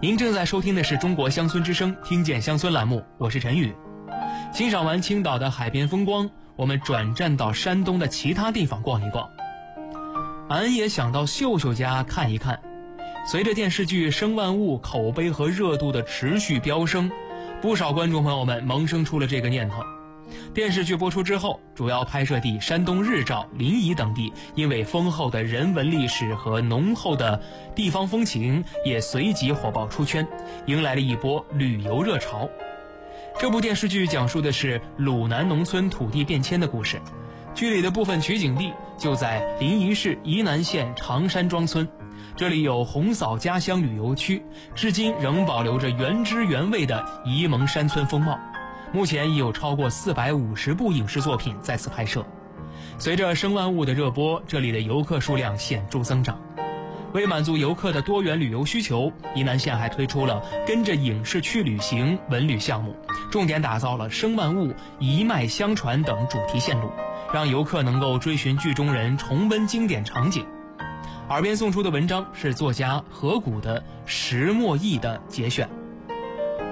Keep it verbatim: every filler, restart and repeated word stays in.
您正在收听的是中国乡村之声听见乡村栏目，我是陈宇。欣赏完青岛的海边风光，我们转战到山东的其他地方逛一逛。俺也想到秀秀家看一看。随着电视剧《生万物》口碑和热度的持续飙升，不少观众朋友们萌生出了这个念头。电视剧播出之后，主要拍摄地山东日照、临沂等地因为丰厚的人文历史和浓厚的地方风情，也随即火爆出圈，迎来了一波旅游热潮。这部电视剧讲述的是鲁南农村土地变迁的故事，剧里的部分取景地就在临沂市沂南县长山庄村，这里有红嫂家乡旅游区，至今仍保留着原汁原味的沂蒙山村风貌。目前已有超过四百五十部影视作品在此拍摄。随着《生万物》的热播，这里的游客数量显著增长。为满足游客的多元旅游需求，沂南县还推出了跟着影视去旅行文旅项目，重点打造了生万物、一脉相传等主题线路，让游客能够追寻剧中人，重温经典场景。耳边送出的文章是作家何谷的《石墨意》的节选。